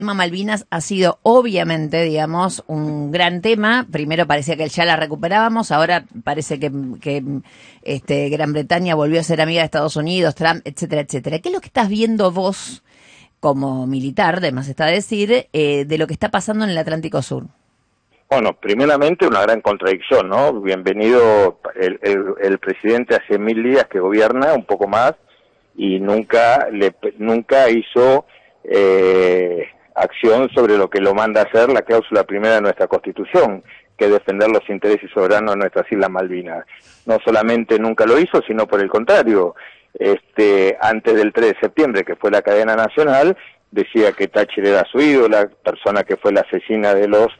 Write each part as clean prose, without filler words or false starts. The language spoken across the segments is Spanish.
Malvinas ha sido obviamente, digamos, un gran tema. Primero parecía que ya la recuperábamos, ahora parece que Gran Bretaña volvió a ser amiga de Estados Unidos, Trump, etcétera, etcétera. ¿Qué es lo que estás viendo vos como militar, además está decir, de lo que está pasando en el Atlántico Sur? Bueno, primeramente una gran contradicción, ¿no? Bienvenido el presidente hace 1000 días que gobierna, un poco más, y nunca hizo acción sobre lo que lo manda a hacer la cláusula primera de nuestra Constitución, que es defender los intereses soberanos de nuestras Islas Malvinas. No solamente nunca lo hizo, sino por el contrario, antes del 3 de septiembre, que fue la cadena nacional, decía que Thatcher era su ídola, persona que fue la asesina de los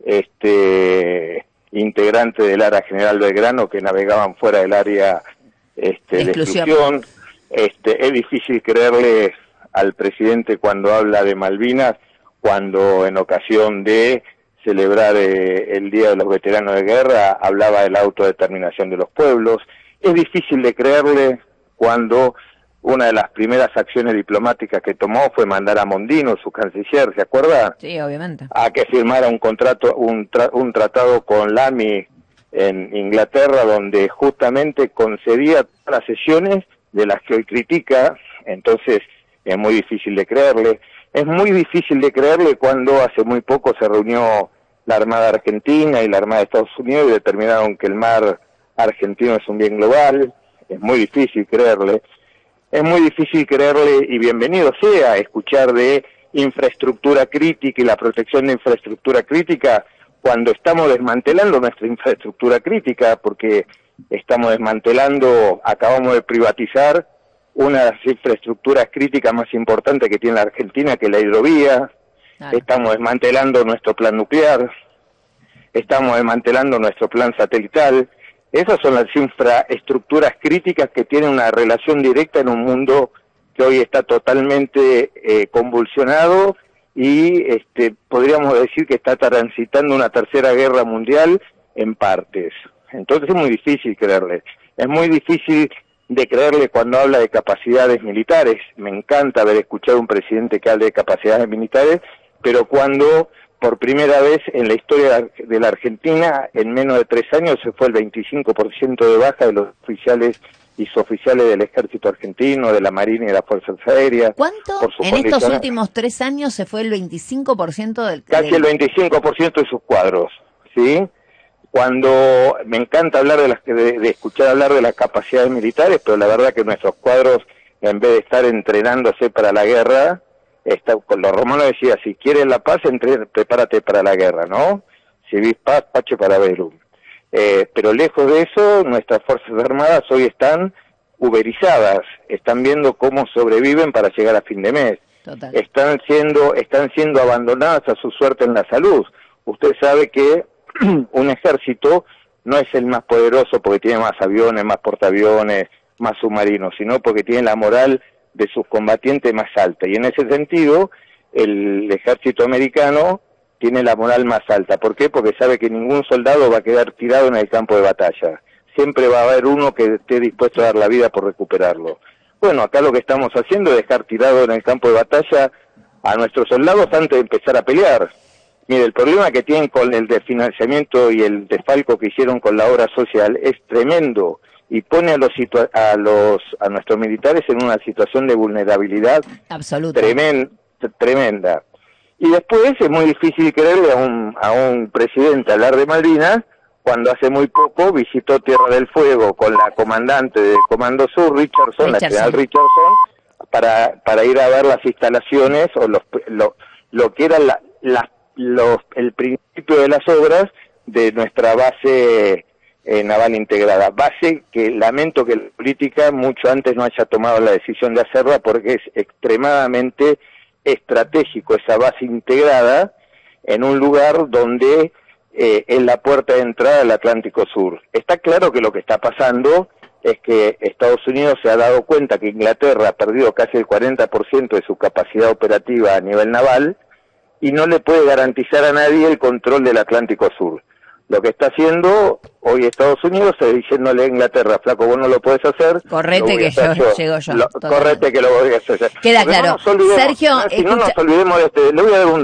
integrantes del Ara General Belgrano que navegaban fuera del área de exclusión. Es difícil creerle al presidente cuando habla de Malvinas, cuando en ocasión de celebrar el Día de los Veteranos de Guerra hablaba de la autodeterminación de los pueblos. Es difícil de creerle cuando una de las primeras acciones diplomáticas que tomó fue mandar a Mondino, su canciller, ¿se acuerda? Sí, obviamente. A que firmara un tratado con la AMI en Inglaterra, donde justamente concedía todas las sesiones de las que hoy critica. Entonces es muy difícil de creerle. Es muy difícil de creerle cuando hace muy poco se reunió la Armada Argentina y la Armada de Estados Unidos y determinaron que el mar argentino es un bien global. Es muy difícil creerle. Es muy difícil creerle, y bienvenido sea, escuchar de infraestructura crítica y la protección de infraestructura crítica cuando estamos desmantelando nuestra infraestructura crítica, porque estamos desmantelando, acabamos de privatizar una de las infraestructuras críticas más importantes que tiene la Argentina, que es la hidrovía. Claro. Estamos desmantelando nuestro plan nuclear, estamos desmantelando nuestro plan satelital. Esas son las infraestructuras críticas que tienen una relación directa en un mundo que hoy está totalmente convulsionado y podríamos decir que está transitando una tercera guerra mundial en partes. Entonces es muy difícil creerle. Es muy difícil de creerle cuando habla de capacidades militares. Me encanta haber escuchado a un presidente que hable de capacidades militares, pero cuando por primera vez en la historia de la Argentina, en menos de 3 años, se fue el 25% de baja de los oficiales y suboficiales del Ejército Argentino, de la Marina y de las Fuerzas Aéreas. ¿Cuánto? En estos últimos 3 años se fue el 25% del... Casi el 25% de sus cuadros, ¿sí? Cuando me encanta hablar de escuchar hablar de las capacidades militares, pero la verdad que nuestros cuadros, en vez de estar entrenándose para la guerra, con los romanos decía, si quieres la paz, prepárate para la guerra, ¿no? Si vis paz, pace para verum. Pero lejos de eso, nuestras Fuerzas Armadas hoy están uberizadas, están viendo cómo sobreviven para llegar a fin de mes. Total. Están siendo abandonadas a su suerte en la salud. Usted sabe que un ejército no es el más poderoso porque tiene más aviones, más portaaviones, más submarinos, sino porque tiene la moral de sus combatientes más alta. Y en ese sentido, el ejército americano tiene la moral más alta. ¿Por qué? Porque sabe que ningún soldado va a quedar tirado en el campo de batalla. Siempre va a haber uno que esté dispuesto a dar la vida por recuperarlo. Bueno, acá lo que estamos haciendo es dejar tirado en el campo de batalla a nuestros soldados antes de empezar a pelear. Mire, el problema que tienen con el desfinanciamiento y el desfalco que hicieron con la obra social es tremendo y pone a nuestros militares en una situación de vulnerabilidad absoluta, tremenda. Y después es muy difícil creerle a un presidente hablar de Malvinas cuando hace muy poco visitó Tierra del Fuego con la comandante del Comando Sur, la general Richardson, para ir a ver las instalaciones o lo que era el principio de las obras de nuestra base naval integrada. Base que lamento que la política mucho antes no haya tomado la decisión de hacerla porque es extremadamente estratégico esa base integrada en un lugar donde es la puerta de entrada al Atlántico Sur. Está claro que lo que está pasando es que Estados Unidos se ha dado cuenta que Inglaterra ha perdido casi el 40% de su capacidad operativa a nivel naval y no le puede garantizar a nadie el control del Atlántico Sur. lo que está haciendo hoy Estados Unidos es diciéndole a Inglaterra, flaco, vos no lo podés hacer. Correte que llego yo. Correte que lo voy a hacer. Queda claro. No Sergio, si no nos olvidemos de le voy a dar un